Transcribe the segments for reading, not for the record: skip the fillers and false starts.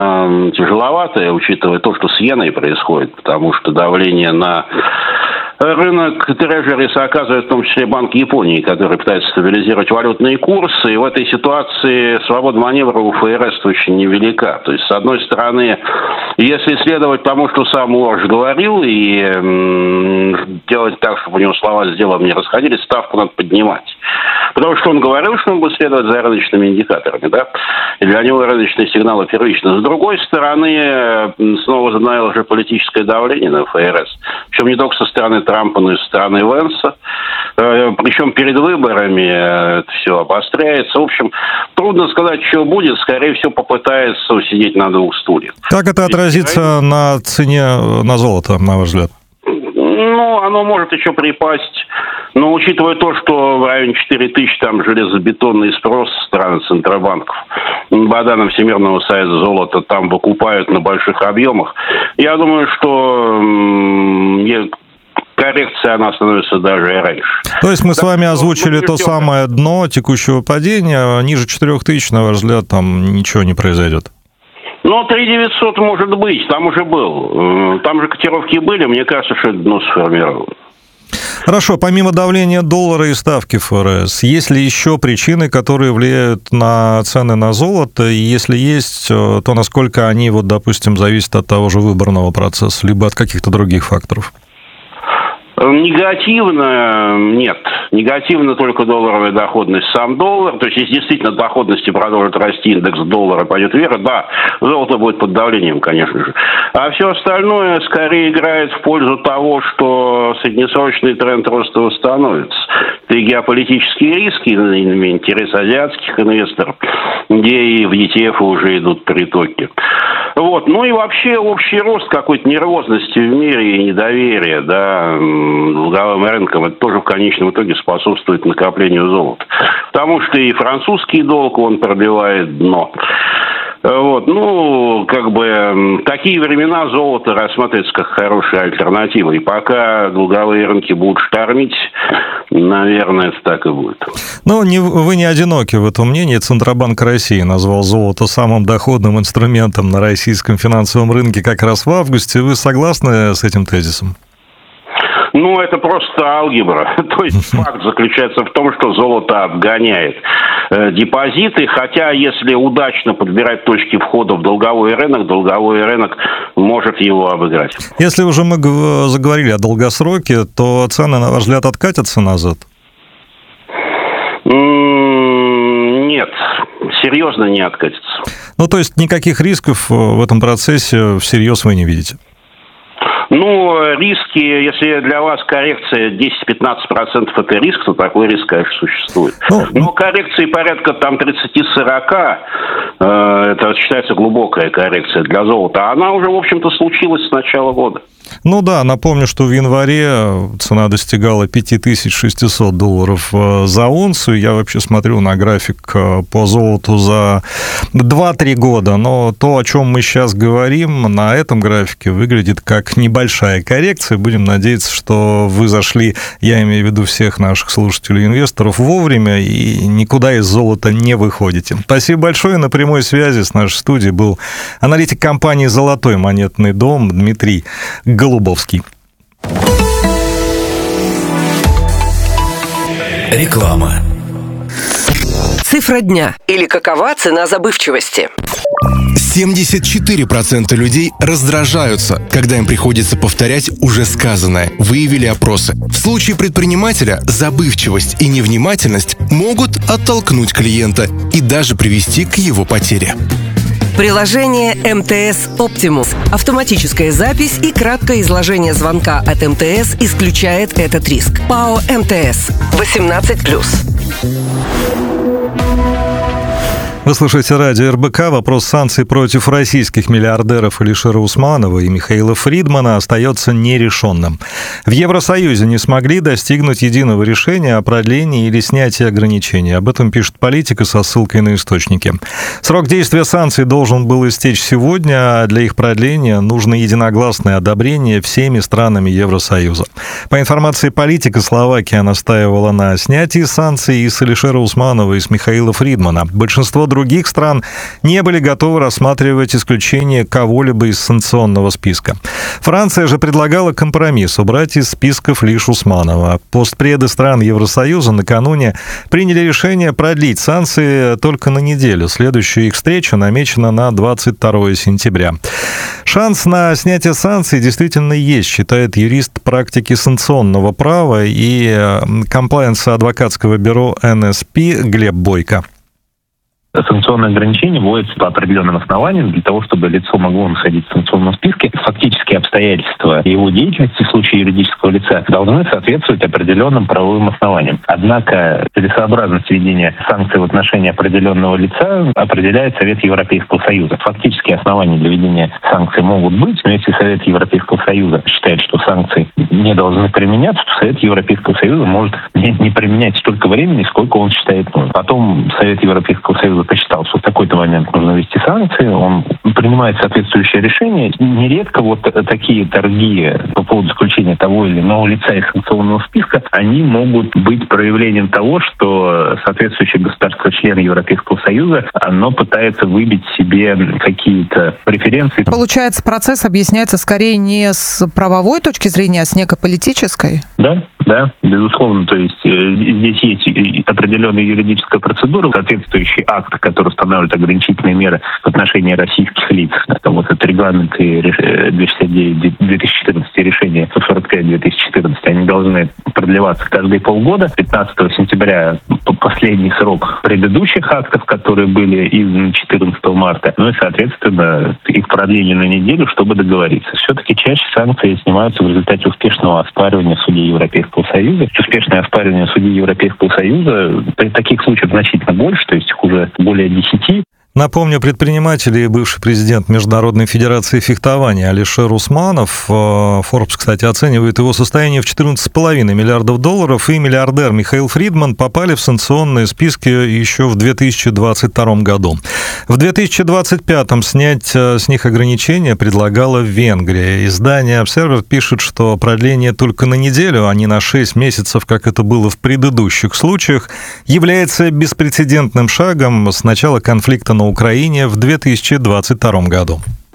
тяжеловатая, учитывая то, что с иеной происходит, потому что давление на рынок трежерис оказывает в том числе Банк Японии, который пытается стабилизировать валютные курсы. И в этой ситуации свобода маневра у ФРС очень невелика. То есть, с одной стороны, если следовать тому, что сам Уорш говорил, и делать так, чтобы у него слова с делом не расходились, ставку надо поднимать. Потому что он говорил, что он будет следовать за рыночными индикаторами, да? И для него рыночные сигналы первичны. С другой стороны, снова возобновилось уже политическое давление на ФРС. Причем не только со стороны Трампа, но и со стороны Венса. Причем перед выборами это все обостряется. В общем, трудно сказать, что будет. Скорее всего, попытается усидеть на двух стульях. Как это отразится на цене на золото, на ваш взгляд? Ну, оно может еще припасть. Но учитывая то, что в районе 4000 там железобетонный спрос со стороны центробанков, по данным Всемирного союза золота там выкупают на больших объемах, я думаю, что коррекция, она становится даже и раньше. То есть мы с вами озвучили то самое дно текущего падения, ниже 4000, на ваш взгляд, там ничего не произойдет? Ну, 3900 может быть, там уже был. Там же котировки были, мне кажется, что это дно сформировано. Хорошо, помимо давления доллара и ставки ФРС, есть ли еще причины, которые влияют на цены на золото? И если есть, то насколько они, вот, допустим, зависят от того же выборного процесса, либо от каких-то других факторов? Негативно нет. Негативно только долларовая доходность, сам доллар. То есть, если действительно доходности продолжит расти, индекс доллара пойдет вверх, да, золото будет под давлением, конечно же. А все остальное скорее играет в пользу того, что среднесрочный тренд роста восстановится. Это и геополитические риски, и интерес азиатских инвесторов, где и в ETF уже идут притоки. Вот. Ну и вообще общий рост какой-то нервозности в мире и недоверия, да, долговым рынкам, это тоже в конечном итоге способствует накоплению золота. Потому что и французский долг, он пробивает дно. Вот, ну, как бы, такие времена золото рассматривается как хорошая альтернатива. И пока долговые рынки будут штормить, наверное, это так и будет. Ну, вы не одиноки в этом мнении. Центробанк России назвал золото самым доходным инструментом на российском финансовом рынке как раз в августе. Вы согласны с этим тезисом? Ну, это просто алгебра. То есть факт заключается в том, что золото обгоняет депозиты, хотя если удачно подбирать точки входа в долговой рынок может его обыграть. Если уже мы заговорили о долгосроке, то цены, на ваш взгляд, откатятся назад? Нет, серьезно не откатятся. Ну, то есть никаких рисков в этом процессе всерьез вы не видите? Ну, риски, если для вас коррекция 10-15% это риск, то такой риск, конечно, существует. Но коррекции порядка там 30-40, это считается глубокая коррекция для золота, она уже, в общем-то, случилась с начала года. Ну да, напомню, что в январе цена достигала $5600 за унцию. Я вообще смотрю на график по золоту за 2-3 года, но то, о чем мы сейчас говорим, на этом графике выглядит как небольшая коррекция. Будем надеяться, что вы зашли, я имею в виду всех наших слушателей и инвесторов, вовремя и никуда из золота не выходите. Спасибо большое. На прямой связи с нашей студией был аналитик компании «Золотой монетный дом» Дмитрий Голубовский. Реклама. Цифра дня. Или какова цена забывчивости? 74% людей раздражаются, когда им приходится повторять уже сказанное, выявили опросы. В случае предпринимателя забывчивость и невнимательность могут оттолкнуть клиента и даже привести к его потере. Приложение МТС Optimus. Автоматическая запись и краткое изложение звонка от МТС исключает этот риск. ПАО МТС. 18+. Вы слушаете радио РБК. Вопрос санкций против российских миллиардеров Алишера Усманова и Михаила Фридмана остается нерешенным. В Евросоюзе не смогли достигнуть единого решения о продлении или снятии ограничений. Об этом пишет Политика со ссылкой на источники. Срок действия санкций должен был истечь сегодня, а для их продления нужно единогласное одобрение всеми странами Евросоюза. По информации Политика, Словакия настаивала на снятии санкций и с Алишера Усманова, и с Михаила Фридмана. Большинство других стран не были готовы рассматривать исключение кого-либо из санкционного списка. Франция же предлагала компромисс — убрать из списков лишь Усманова. Постпреды стран Евросоюза накануне приняли решение продлить санкции только на неделю. Следующая их встреча намечена на 22 сентября. Шанс на снятие санкций действительно есть, считает юрист практики санкционного права и комплаенса адвокатского бюро НСП Глеб Бойко. Санкционные ограничения вводятся по определенным основаниям для того, чтобы лицо могло находиться в санкционном списке. Фактические обстоятельства его деятельности в случае юридического лица должны соответствовать определенным правовым основаниям. Однако целесообразность введения санкций в отношении определенного лица определяет Совет Европейского Союза. Фактические основания для введения санкций могут быть, но если Совет Европейского Союза считает, что санкции не должны применяться, то Совет Европейского Союза может не применять столько времени, сколько он считает нужным. Потом Совет Европейского Союза посчитал, что в такой-то момент нужно ввести санкции, он принимает соответствующее решение. Нередко вот такие торги по поводу исключения того или иного лица из санкционного списка, они могут быть проявлением того, что соответствующее государство-член Европейского Союза, оно пытается выбить себе какие-то преференции. Получается, процесс объясняется скорее не с правовой точки зрения, а с некой политической? Да, безусловно. То есть здесь есть определенная юридическая процедура, соответствующий акт, который устанавливает ограничительные меры в отношении российских лиц. Это вот этот регламент 269-2014 и решение 145-2014, они должны продлеваться каждые полгода. 15 сентября последний срок предыдущих актов, которые были изданы 14 марта. Ну и, соответственно, их продлили на неделю, чтобы договориться. Все-таки чаще санкции снимаются в результате успешного оспаривания в суде Европейского Союза. Успешное оспаривание в суде Европейского Союза, таких случаев значительно больше, то есть их уже более 10. Напомню, предприниматель и бывший президент Международной Федерации фехтования Алишер Усманов, Forbes, кстати, оценивает его состояние в $14,5 миллиардов, и миллиардер Михаил Фридман попали в санкционные списки еще в 2022 году. В 2025 снять с них ограничения предлагала Венгрия. Издание Observer пишет, что продление только на неделю, а не на 6 месяцев, как это было в предыдущих случаях, является беспрецедентным шагом с начала конфликта на Украине в 2022 году.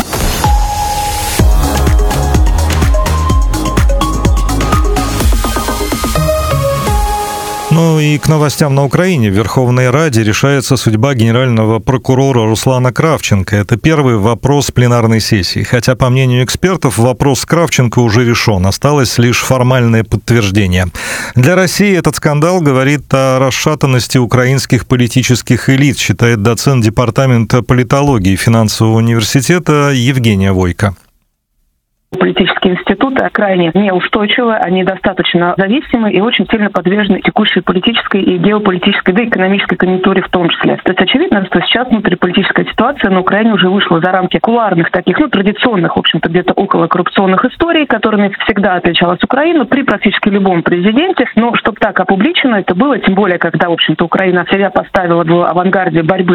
Ну и к новостям на Украине. В Верховной Раде решается судьба генерального прокурора Руслана Кравченко. Это первый вопрос пленарной сессии. Хотя, по мнению экспертов, вопрос с Кравченко уже решен. Осталось лишь формальное подтверждение. Для России этот скандал говорит о расшатанности украинских политических элит, считает доцент Департамента политологии финансового университета Евгения Войко. Политические институты крайне неустойчивы, они достаточно зависимы и очень сильно подвержены текущей политической и геополитической, да и экономической конъюнктуре в том числе. То есть очевидно, что сейчас внутриполитическая ситуация на Украине уже вышла за рамки кулуарных таких, традиционных, в общем-то, где-то около коррупционных историй, которыми всегда отличалась Украина при практически любом президенте. Но чтобы так опубличено это было, тем более, когда, в общем-то, Украина себя поставила в авангарде борьбы,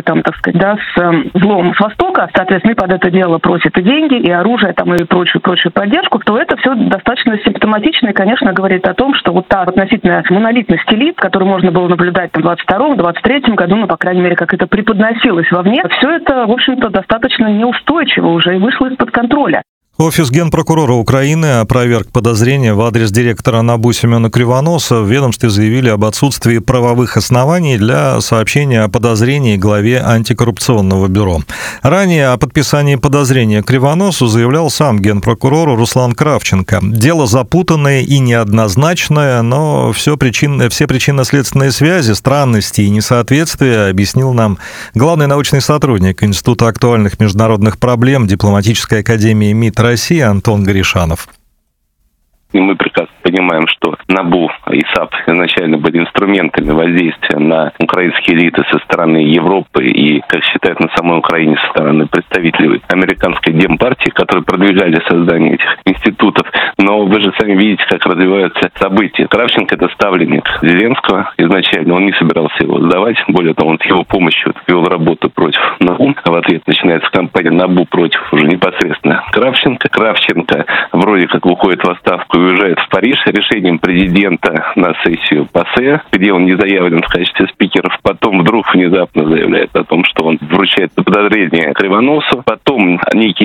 с злом с Востока, соответственно, и под это дело просит и деньги, и оружие, и прочую поддержку, то это все достаточно симптоматично и, конечно, говорит о том, что вот та относительная монолитность элит, которую можно было наблюдать в 22-23 году, по крайней мере, как это преподносилось вовне, все это, в общем-то, достаточно неустойчиво уже и вышло из-под контроля. Офис генпрокурора Украины опроверг подозрения в адрес директора НАБУ Семена Кривоноса. В ведомстве заявили об отсутствии правовых оснований для сообщения о подозрении главе антикоррупционного бюро. Ранее о подписании подозрения Кривоносу заявлял сам генпрокурор Руслан Кравченко. Дело запутанное и неоднозначное, но все причинно-следственные связи, странности и несоответствия объяснил нам главный научный сотрудник Института актуальных международных проблем Дипломатической академии МИД России Антон Горишанов. И мы прекрасно понимаем, что НАБУ и САП изначально были инструментами воздействия на украинские элиты со стороны Европы и, как считают, на самой Украине со стороны представителей американской демпартии, которые продвигали создание этих институтов. Но вы же сами видите, как развиваются события. Кравченко — это ставленник Зеленского изначально. Он не собирался его сдавать. Более того, он с его помощью вел работу против НАБУ. В ответ начинается кампания НАБУ против уже непосредственно Кравченко. Кравченко вроде как уходит в отставку и уезжает в Париж решением президента на сессию ПАСЕ, где он не заявлен в качестве спикера. Потом вдруг внезапно заявляет о том, что он вручает на подозрение Кривоносу. Потом некий